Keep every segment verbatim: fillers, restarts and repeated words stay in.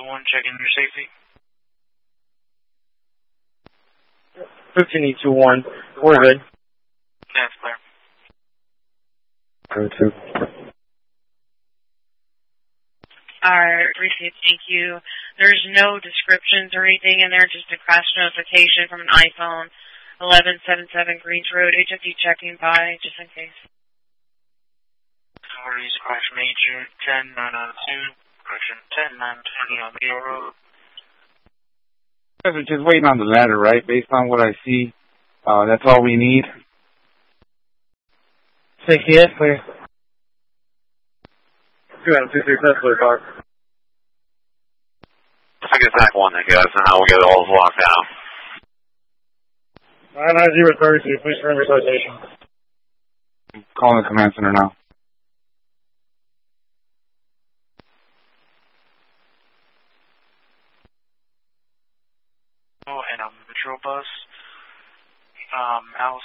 one, checking your safety. fifteen E two one, we're good. That's clear. Go to. Alright, received, thank you. There's no descriptions or anything in there, just a crash notification from an iPhone. eleven seventy-seven Greens Road, H F D checking by, just in case. Sorry, crash major ten nine oh two, correction ten nine twenty on Beale Road. Guys are just waiting on the ladder, right? Based on what I see, uh, that's all we need. Say yes, please. Two out of two, three, that's clear, Doc. I guess that one, I guess, and how we get it all locked down. nine nine zero thirty-two, please surrender citation. I'm calling the command center now. Oh, and a Metro bus. Um, house.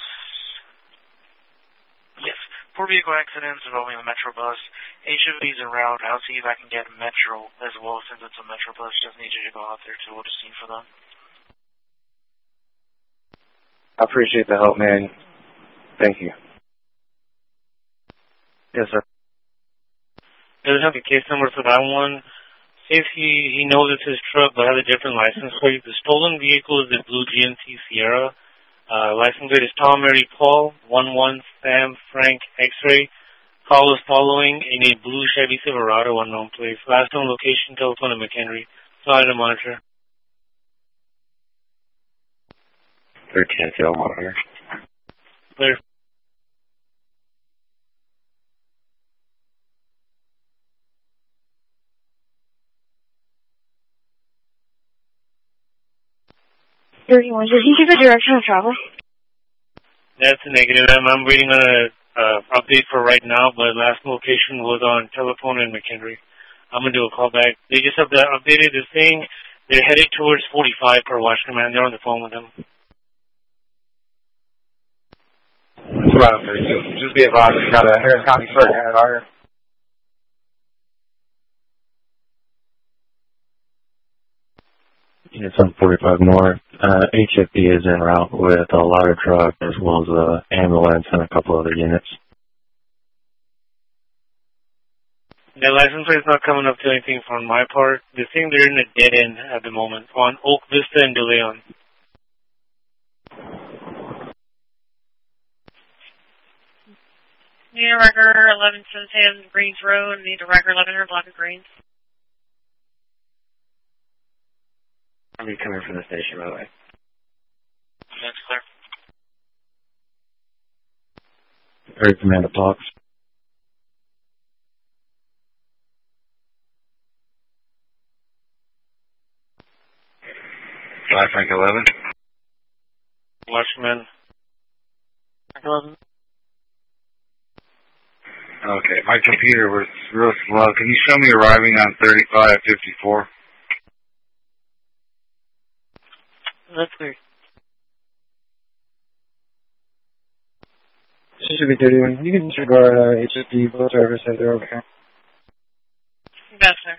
Yes, four vehicle accidents involving a Metro bus. H F B's en route. I'll see if I can get Metro as well, since it's a Metro bus. Just need you to go out there to hold a scene for them. I appreciate the help, man. Thank you. Yes, sir. Doesn't have a case number for that one. See if he, he knows it's his truck, but has a different license plate. The stolen vehicle is the blue G M C Sierra. Uh, license plate is Tom Mary Paul, one one Sam Frank X-ray. Call was following in a blue Chevy Silverado, unknown place. Last known location, telephone at McHenry. Sorry to monitor. thirteen L monitor. Clear. thirty-one, did he give a direction of travel? That's a negative. I'm, I'm waiting on a uh, update for right now, but last location was on telephone in McHenry. I'm going to do a call back. They just have updated this thing. They're headed towards forty-five per watch command. They're on the phone with them. Wow, just, just be advised, we got a Harris County clerk headed out here. It's on forty-five North. Uh, H F B is en route with a ladder truck as well as an ambulance and a couple other units. The license plate's not coming up to anything from my part. The thing, they're in a dead end at the moment on Oak Vista and De Leon. Need a record eleven seventy-seven Greens Road. Need a record eleven hundred block of Greens. I'll be coming from the station, by the way. That's clear. Area Commander Fox. Five Frank eleven. Watchman. eleven. Okay, my computer was real slow. Can you show me arriving on thirty-five fifty-four? That's clear. This should be thirty-one. You can disregard uh, H F D, both drivers said they're okay. Yes, sir.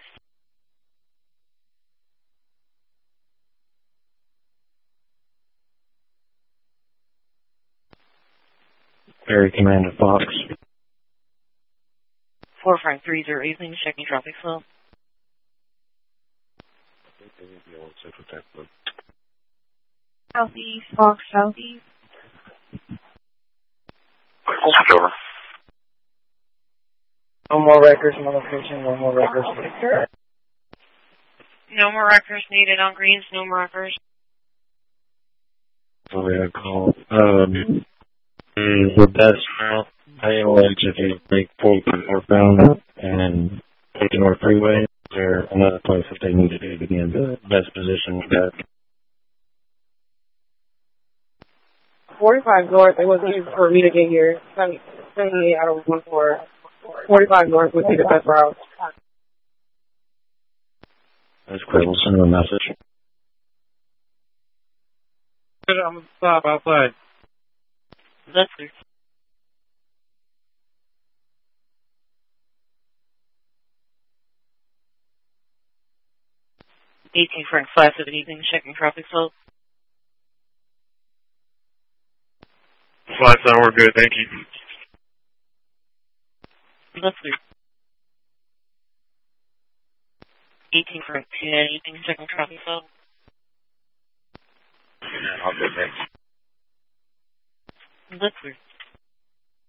Area Commander Fox. four Frank three zero eight, checking traffic flow. Southeast, Fox, southeast. Over. No more records, no location, no more records. No more records needed on Greens, no more records. So we had a call. Um, the best route, I am going to make forty-five northbound and take the North Freeway. Is there another place if they need to do to be in the best position with that? forty-five North, it wasn't easy for me to get here. seventy-eight out of one four. forty-five North would be the best route. That's clear. We'll send them a message. I'm going to stop outside. That's clear. eighteen Frank five seven evening, checking traffic flow. Flight sound, we're good, thank you. That's weird. eighteen Frank ten evening, checking traffic flow. Yeah, all good, thanks. That's weird.